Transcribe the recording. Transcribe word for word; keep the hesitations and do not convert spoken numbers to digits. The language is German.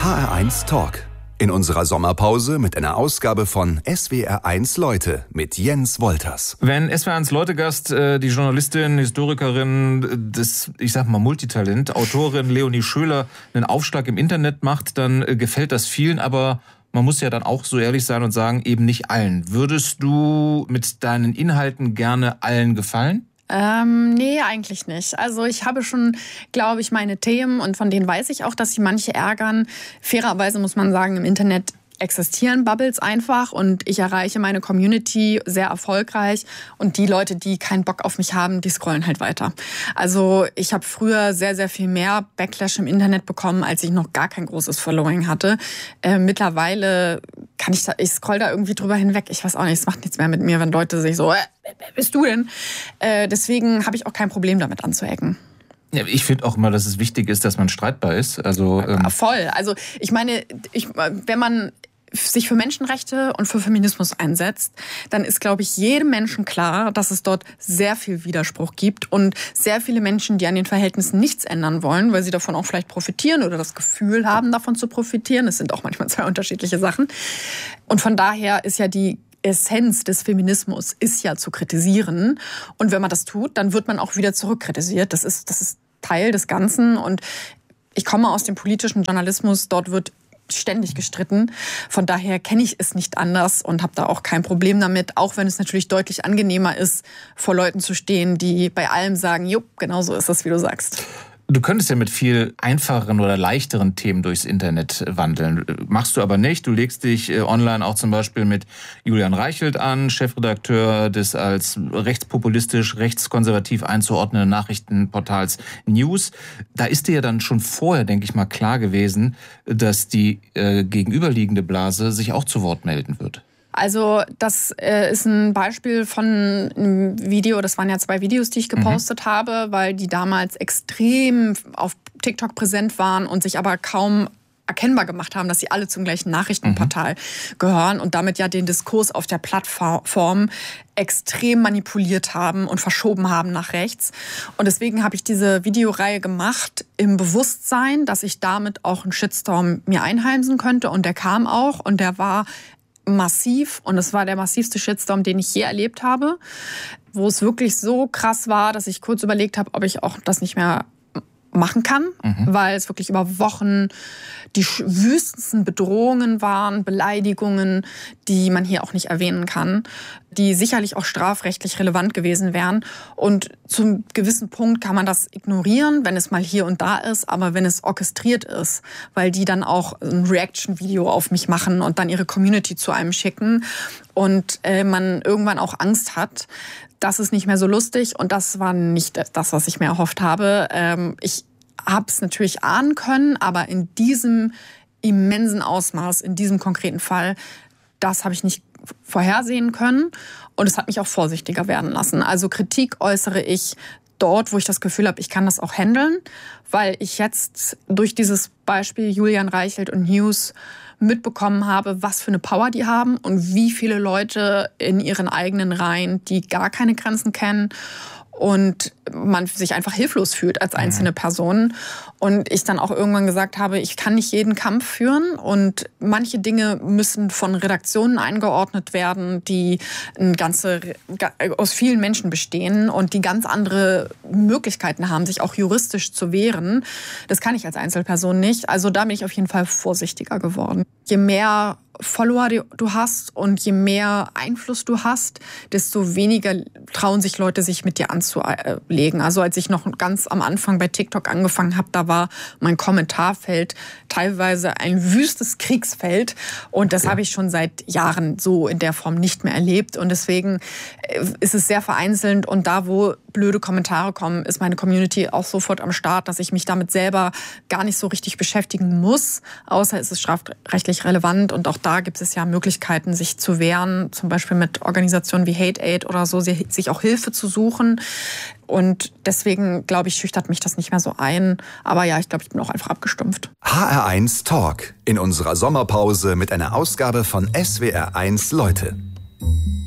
H R eins Talk. In unserer Sommerpause mit einer Ausgabe von S W R eins Leute mit Jens Wolters. Wenn S W R eins Leute-Gast äh, die Journalistin, Historikerin, das, ich sag mal Multitalent, Autorin Leonie Schöler einen Aufschlag im Internet macht, dann äh, gefällt das vielen, aber man muss ja dann auch so ehrlich sein und sagen, eben nicht allen. Würdest du mit deinen Inhalten gerne allen gefallen? Ähm, nee, eigentlich nicht. Also ich habe schon, glaube ich, meine Themen und von denen weiß ich auch, dass sie manche ärgern. Fairerweise muss man sagen, im Internet existieren Bubbles einfach und ich erreiche meine Community sehr erfolgreich und die Leute, die keinen Bock auf mich haben, die scrollen halt weiter. Also ich habe früher sehr, sehr viel mehr Backlash im Internet bekommen, als ich noch gar kein großes Following hatte. Äh, mittlerweile kann ich da, ich scroll da irgendwie drüber hinweg. Ich weiß auch nicht, es macht nichts mehr mit mir, wenn Leute sich so, äh, wer bist du denn? Äh, deswegen habe ich auch kein Problem damit anzuecken. Ja, ich finde auch immer, dass es wichtig ist, dass man streitbar ist. Also ähm voll. Also ich meine, ich, wenn man sich für Menschenrechte und für Feminismus einsetzt, dann ist, glaube ich, jedem Menschen klar, dass es dort sehr viel Widerspruch gibt und sehr viele Menschen, die an den Verhältnissen nichts ändern wollen, weil sie davon auch vielleicht profitieren oder das Gefühl haben, davon zu profitieren. Es sind auch manchmal zwei unterschiedliche Sachen. Und von daher ist ja die Essenz des Feminismus ist ja zu kritisieren. Und wenn man das tut, dann wird man auch wieder zurückkritisiert. Das ist, das ist Teil des Ganzen. Und ich komme aus dem politischen Journalismus. Dort wird ständig gestritten. Von daher kenne ich es nicht anders und habe da auch kein Problem damit, auch wenn es natürlich deutlich angenehmer ist, vor Leuten zu stehen, die bei allem sagen, jupp, genau so ist das, wie du sagst. Du könntest ja mit viel einfacheren oder leichteren Themen durchs Internet wandeln. Machst du aber nicht. Du legst dich online auch zum Beispiel mit Julian Reichelt an, Chefredakteur des als rechtspopulistisch, rechtskonservativ einzuordnenden Nachrichtenportals News. Da ist dir ja dann schon vorher, denke ich mal, klar gewesen, dass die äh, gegenüberliegende Blase sich auch zu Wort melden wird. Also das äh, ist ein Beispiel von einem Video, das waren ja zwei Videos, die ich gepostet mhm. habe, weil die damals extrem auf TikTok präsent waren und sich aber kaum erkennbar gemacht haben, dass sie alle zum gleichen Nachrichtenportal mhm. gehören und damit ja den Diskurs auf der Plattform extrem manipuliert haben und verschoben haben nach rechts. Und deswegen habe ich diese Videoreihe gemacht im Bewusstsein, dass ich damit auch einen Shitstorm mir einheimsen könnte und der kam auch und der war massiv und es war der massivste Shitstorm, den ich je erlebt habe, wo es wirklich so krass war, dass ich kurz überlegt habe, ob ich auch das nicht mehr machen kann, mhm. weil es wirklich über Wochen die wüstensten Bedrohungen waren, Beleidigungen, die man hier auch nicht erwähnen kann, die sicherlich auch strafrechtlich relevant gewesen wären. Und zum gewissen Punkt kann man das ignorieren, wenn es mal hier und da ist, aber wenn es orchestriert ist, weil die dann auch ein Reaction-Video auf mich machen und dann ihre Community zu einem schicken und äh, man irgendwann auch Angst hat, das ist nicht mehr so lustig und das war nicht das, was ich mir erhofft habe. Ähm, ich habe es natürlich ahnen können, aber in diesem immensen Ausmaß, in diesem konkreten Fall, das habe ich nicht vorhersehen können und es hat mich auch vorsichtiger werden lassen. Also Kritik äußere ich dort, wo ich das Gefühl habe, ich kann das auch handeln, weil ich jetzt durch dieses Beispiel Julian Reichelt und News mitbekommen habe, was für eine Power die haben und wie viele Leute in ihren eigenen Reihen, die gar keine Grenzen kennen und man sich einfach hilflos fühlt als einzelne Person. Und ich dann auch irgendwann gesagt habe, ich kann nicht jeden Kampf führen und manche Dinge müssen von Redaktionen eingeordnet werden, die ein ganze, aus vielen Menschen bestehen und die ganz andere Möglichkeiten haben, sich auch juristisch zu wehren. Das kann ich als Einzelperson nicht. Also da bin ich auf jeden Fall vorsichtiger geworden. Je mehr Follower du hast und je mehr Einfluss du hast, desto weniger trauen sich Leute, sich mit dir anzulegen. Also als ich noch ganz am Anfang bei TikTok angefangen habe, da war mein Kommentarfeld teilweise ein wüstes Kriegsfeld und das ja. habe ich schon seit Jahren so in der Form nicht mehr erlebt und deswegen ist es sehr vereinzelt und da, wo blöde Kommentare kommen, ist meine Community auch sofort am Start, dass ich mich damit selber gar nicht so richtig beschäftigen muss, außer es ist strafrechtlich relevant und auch da gibt es ja Möglichkeiten, sich zu wehren, zum Beispiel mit Organisationen wie Hate Aid oder so, sich auch Hilfe zu suchen. Und deswegen, glaube ich, schüchtert mich das nicht mehr so ein. Aber ja, ich glaube, ich bin auch einfach abgestumpft. H R eins Talk in unserer Sommerpause mit einer Ausgabe von S W R eins Leute.